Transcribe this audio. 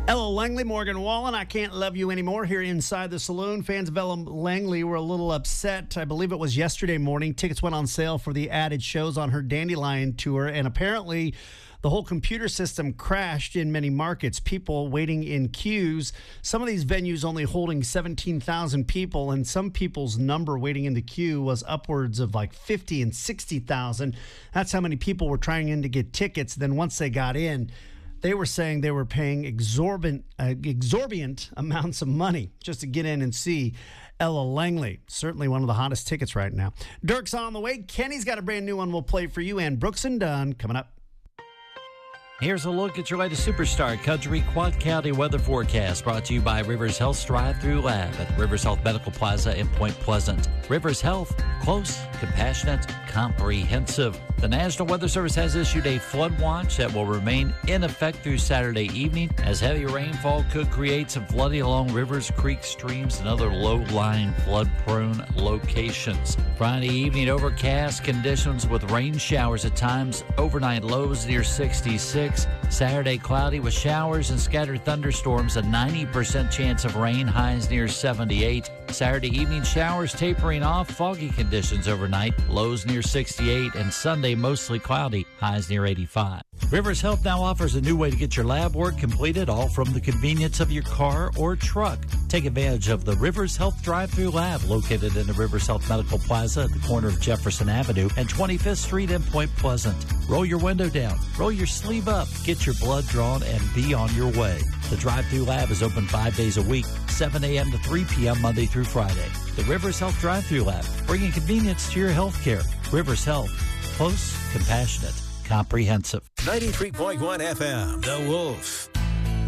Ella Langley, Morgan Wallen, I Can't Love You Anymore here inside the saloon. Fans of Ella Langley were a little upset. I believe it was yesterday morning. Tickets went on sale for the added shows on her Dandelion tour, and apparently the whole computer system crashed in many markets. People waiting in queues. Some of these venues only holding 17,000 people, and some people's number waiting in the queue was upwards of like 50 and 60,000. That's how many people were trying in to get tickets. Then once they got in, they were saying they were paying exorbitant amounts of money just to get in and see Ella Langley. Certainly one of the hottest tickets right now. Dirk's on the way. Kenny's got a brand new one we'll play for you. And Brooks and Dunn coming up. Here's a look at your latest Superstar Country Quad County weather forecast, brought to you by Rivers Health Drive-Thru Lab at Rivers Health Medical Plaza in Point Pleasant. Rivers Health, close, compassionate, comprehensive. The National Weather Service has issued a flood watch that will remain in effect through Saturday evening, as heavy rainfall could create some flooding along rivers, creeks, streams, and other low-lying flood-prone locations. Friday evening, overcast conditions with rain showers at times, overnight lows near 66. Saturday, cloudy with showers and scattered thunderstorms, a 90% chance of rain, highs near 78. Saturday evening, showers tapering off, foggy conditions overnight, lows near 68, and Sunday mostly cloudy, highs near 85. Rivers Health now offers a new way to get your lab work completed, all from the convenience of your car or truck. Take advantage of the Rivers Health Drive-Thru Lab, located in the Rivers Health Medical Plaza at the corner of Jefferson Avenue and 25th Street in Point Pleasant. Roll your window down, roll your sleeve up, get your blood drawn, and be on your way. The Drive-Thru Lab is open 5 days a week, 7 a.m. to 3 p.m. Monday through Friday. The Rivers Health Drive-Thru Lab, bringing convenience to your health care. Rivers Health, close, compassionate, comprehensive. 93.1 FM, The Wolf.